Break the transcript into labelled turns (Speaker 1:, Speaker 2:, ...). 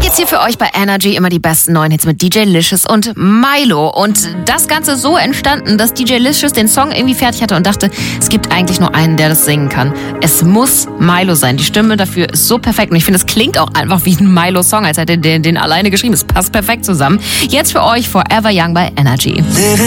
Speaker 1: Jetzt hier für euch bei Energy immer die besten neuen Hits mit DJ Licious und Milo. Und das Ganze so entstanden, dass DJ Licious den Song irgendwie fertig hatte und dachte, es gibt eigentlich nur einen, der das singen kann. Es muss Milo sein. Die Stimme dafür ist so perfekt. Und ich finde, es klingt auch einfach wie ein Milo-Song, als hätte er den alleine geschrieben. Es passt perfekt zusammen. Jetzt für euch Forever Young bei Energy.